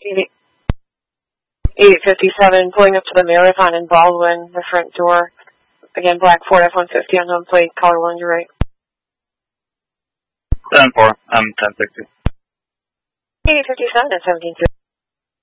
857, pulling up to the Marathon in Baldwin, the front door. Again, black Ford F-150 unknown plate, caller 1, you're right. 7-4, I'm 1060. 857 and 17.